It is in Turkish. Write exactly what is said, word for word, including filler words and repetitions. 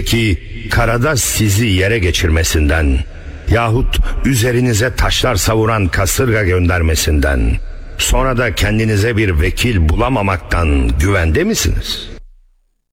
Peki karada sizi yere geçirmesinden yahut üzerinize taşlar savuran kasırga göndermesinden, sonra da kendinize bir vekil bulamamaktan güvende misiniz?